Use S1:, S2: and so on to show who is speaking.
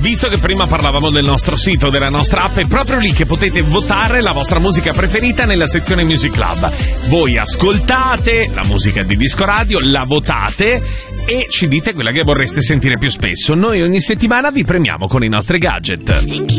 S1: Visto che prima parlavamo del nostro sito, della nostra app, è proprio lì che potete votare la vostra musica preferita nella sezione Music Club. Voi ascoltate la musica di Disco Radio, la votate e ci dite quella che vorreste sentire più spesso. Noi ogni settimana vi premiamo con i nostri gadget.